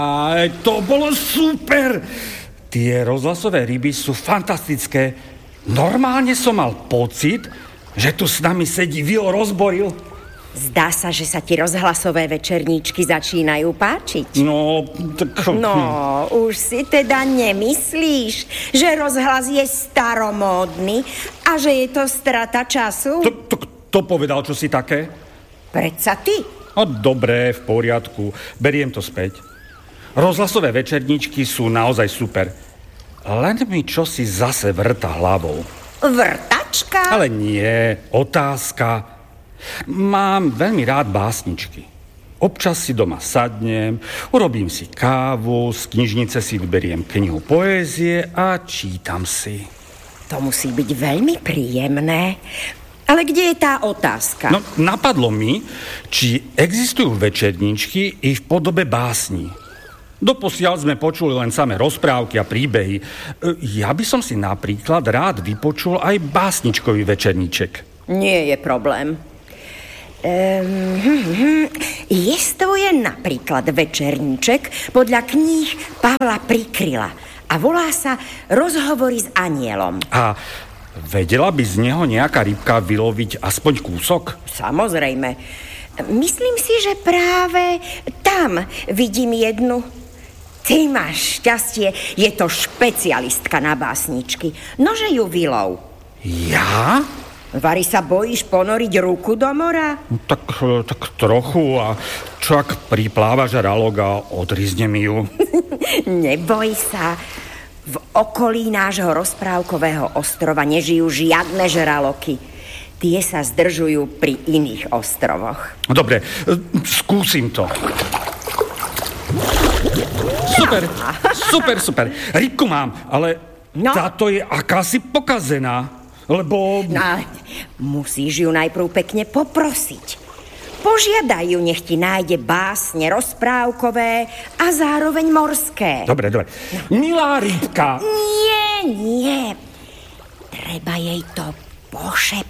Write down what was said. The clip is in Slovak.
To bolo super! Tie rozhlasové ryby sú fantastické. Normálne som mal pocit, že tu s nami sedí Vilo Rozboril. Zdá sa, že sa ti rozhlasové večerníčky začínajú páčiť. No, už si teda nemyslíš, že rozhlas je staromódny a že je to strata času? Kto povedal, čo si také? Predsa ty. Dobre, v poriadku. Beriem to späť. Rozhlasové večerníčky sú naozaj super. Len mi čosi zase vrta hlavou. Vrtačka? Ale nie, otázka. Mám veľmi rád básničky. Občas si doma sadnem, urobím si kávu, z knižnice si vyberiem knihu poézie a čítam si. To musí byť veľmi príjemné. Ale kde je tá otázka? No, napadlo mi, či existujú večerníčky i v podobe básní. Doposiaľ sme počuli len samé rozprávky a príbehy. Ja by som si napríklad rád vypočul aj básničkový večerníček. Nie je problém. Jestvuje napríklad večerníček podľa kníh Pavla Prikryla a volá sa Rozhovory s anielom. A vedela by z neho nejaká rybka vyloviť aspoň kúsok? Samozrejme. Myslím si, že práve tam vidím jednu. Ty máš šťastie, je to špecialistka na básničky. Nože ju vylov. Ja? Vari, sa bojíš ponoriť ruku do mora? Tak trochu. A čo ak pripláva žralok a odrizne mi ju? Neboj sa. V okolí nášho rozprávkového ostrova nežijú žiadne žraloky. Tie sa zdržujú pri iných ostrovoch. Dobre, skúsim to. Super. Rybku mám, ale táto je akási pokazená. Lebo... musíš ju najprv pekne poprosiť. Požiadaj ju, nech ti nájde básne rozprávkové a zároveň morské. Dobre. Milá rybka. Nie. Treba jej to pošepkať.